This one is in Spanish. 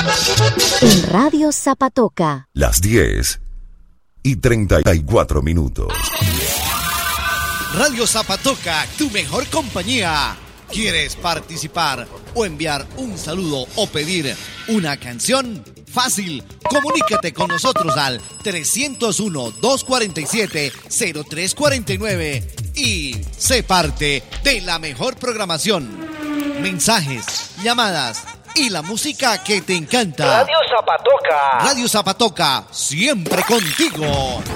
En Radio Zapatoca. Las 10:34. Radio Zapatoca, tu mejor compañía. ¿Quieres participar o enviar un saludo o pedir una canción? Fácil, comunícate con nosotros al 301-247-0349 y sé parte de la mejor programación. Mensajes, llamadas y la música que te encanta. Radio Zapatoca. Radio Zapatoca, siempre contigo.